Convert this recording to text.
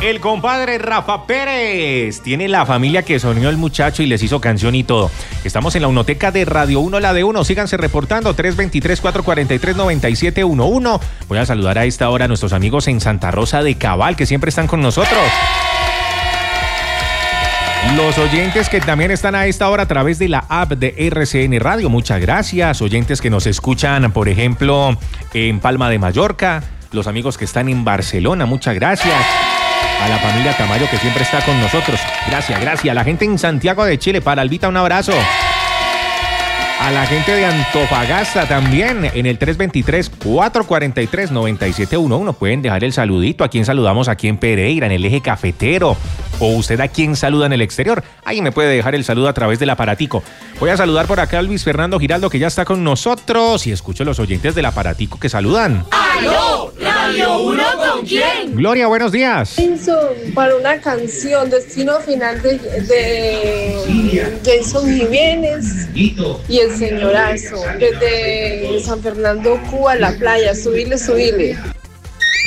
El compadre Rafa Pérez tiene la familia que soñó el muchacho y les hizo canción y todo. Estamos en la Unoteca de Radio 1, la de 1. Síganse reportando, 323-443-9711. Voy a saludar a esta hora a nuestros amigos en Santa Rosa de Cabal, que siempre están con nosotros. Los oyentes que también están a esta hora a través de la app de RCN Radio, muchas gracias. Oyentes que nos escuchan, por ejemplo, en Palma de Mallorca. Los amigos que están en Barcelona, muchas gracias. A la familia Tamayo que siempre está con nosotros. Gracias, gracias. A la gente en Santiago de Chile, para Albita, un abrazo. A la gente de Antofagasta también, en el 323-443-9711. Pueden dejar el saludito. ¿A quién saludamos aquí en Pereira, en el eje cafetero? O usted a quién saluda en el exterior. Ahí me puede dejar el saludo a través del aparatico. Voy a saludar por acá a Luis Fernando Giraldo, que ya está con nosotros. Y escucho a los oyentes del aparatico que saludan. ¡Aló! ¿Radio 1 con quién? Gloria, buenos días. Para una canción, Destino Final de Jason Jiménez y El Señorazo, desde San Fernando, Cuba, la playa. Subile, subile.